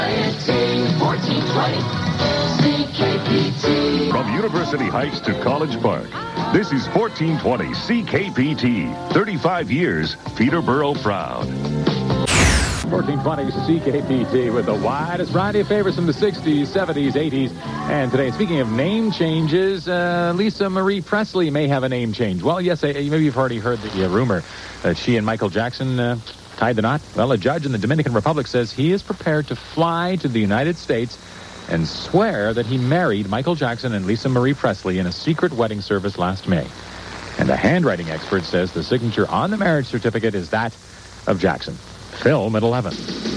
1420 CKPT. From University Heights to College Park, this is 1420 CKPT. 35 years, Peterborough proud. 1420 CKPT with the widest variety of favorites from the 60s, 70s, 80s, and today. Speaking of name changes, Lisa Marie Presley may have a name change. Well, yes, maybe you've already heard the rumor that she and Michael Jackson tied the knot. Well, a judge in the Dominican Republic says he is prepared to fly to the United States and swear that he married Michael Jackson and Lisa Marie Presley in a secret wedding service last May. And a handwriting expert says the signature on the marriage certificate is that of Jackson. Film at 11.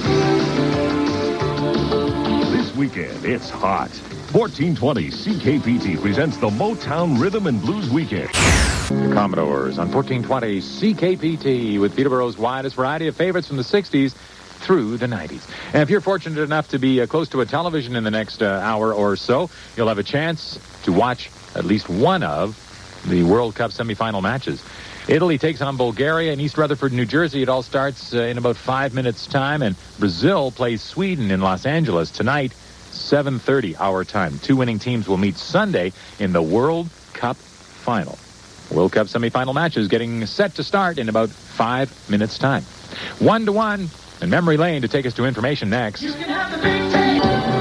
This weekend, it's hot. 1420 CKPT presents the Motown Rhythm and Blues Weekend. The Commodores on 1420 CKPT with Peterborough's widest variety of favorites from the 60s through the 90s. And if you're fortunate enough to be close to a television in the next hour or so, you'll have a chance to watch at least one of the World Cup semifinal matches. Italy takes on Bulgaria in East Rutherford, New Jersey. It all starts in about 5 minutes' time. And Brazil plays Sweden in Los Angeles tonight, 7:30 our time. Two winning teams will meet Sunday in the World Cup final. World Cup semifinal matches getting set to start in about 5 minutes' time. 1-1 in memory lane to take us to information next. You can have the big take.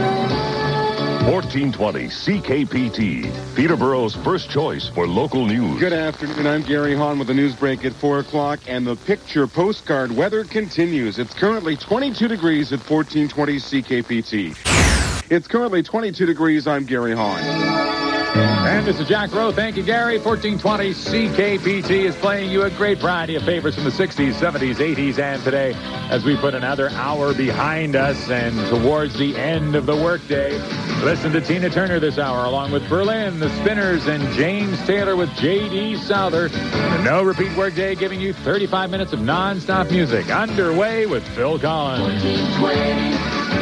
1420 CKPT, Peterborough's first choice for local news. Good afternoon. I'm Gary Hahn with the news break at 4 o'clock, and the picture postcard weather continues. It's currently 22 degrees at 1420 CKPT. It's currently 22 degrees. I'm Gary Hahn. And this is Jack Rowe. Thank you, Gary. 1420 CKPT is playing you a great variety of favorites from the 60s, 70s, 80s, and today as we put another hour behind us and towards the end of the workday. Listen to Tina Turner this hour along with Berlin, the Spinners, and James Taylor with J.D. Souther. The No Repeat Workday giving you 35 minutes of non-stop music. Underway with Phil Collins. 1420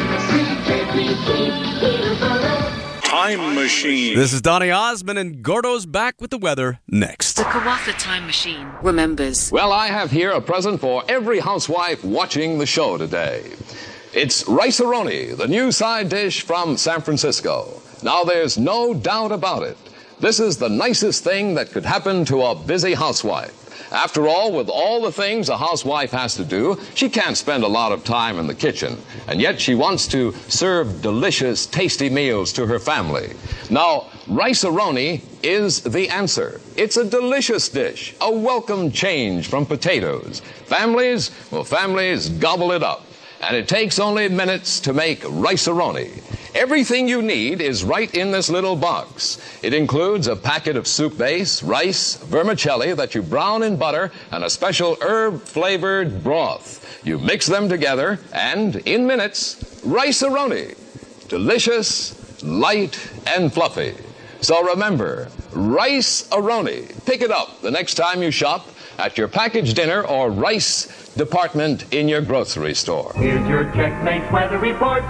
CKPT. Peterborough. Time Machine. This is Donny Osmond, and Gordo's back with the weather next. The Kawatha Time Machine remembers. Well, I have here a present for every housewife watching the show today. It's Rice-A-Roni, the new side dish from San Francisco. Now, there's no doubt about it. This is the nicest thing that could happen to a busy housewife. After all, with all the things a housewife has to do, she can't spend a lot of time in the kitchen. And yet she wants to serve delicious, tasty meals to her family. Now, Rice-A-Roni is the answer. It's a delicious dish, a welcome change from potatoes. Families gobble it up. And it takes only minutes to make Rice-A-Roni. Everything you need is right in this little box. It includes a packet of soup base, rice, vermicelli that you brown in butter, and a special herb-flavored broth. You mix them together, and in minutes, Rice-A-Roni. Delicious, light, and fluffy. So remember, Rice-A-Roni. Pick it up the next time you shop at your packaged dinner or rice department in your grocery store. Here's your Checkmate weather report.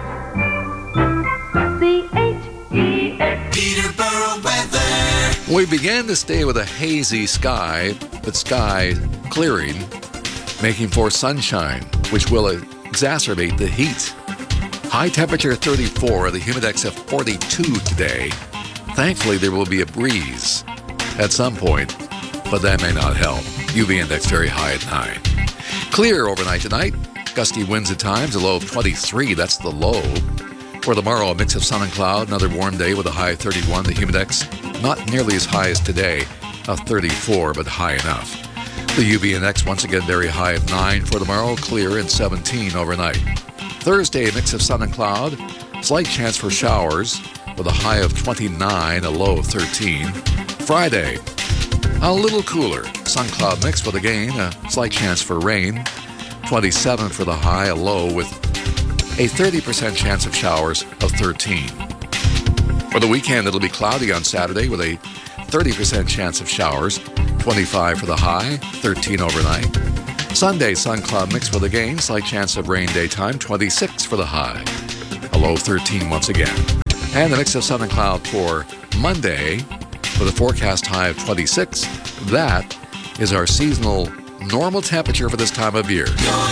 C-H-E-X. Peterborough weather. We began this day with a hazy sky, but sky clearing, making for sunshine, which will exacerbate the heat. High temperature 34, the humidex of 42 today. Thankfully, there will be a breeze at some point, but that may not help. UV index very high at 9. Clear overnight tonight. Gusty winds at times, a low of 23. That's the low. For tomorrow, a mix of sun and cloud. Another warm day with a high of 31. The humidex not nearly as high as today, of 34, but high enough. The UV index once again very high of 9 for tomorrow. Clear and 17 overnight. Thursday, a mix of sun and cloud. Slight chance for showers with a high of 29, a low of 13. Friday, a little cooler. Sun-cloud mix with again a slight chance for rain. 27 for the high, a low with a 30% chance of showers of 13. For the weekend, it'll be cloudy on Saturday with a 30% chance of showers. 25 for the high, 13 overnight. Sunday, sun-cloud mix with again slight chance of rain daytime. 26 for the high, a low of 13 once again. And the mix of sun and cloud for Monday with a forecast high of 26. That is our seasonal normal temperature for this time of year.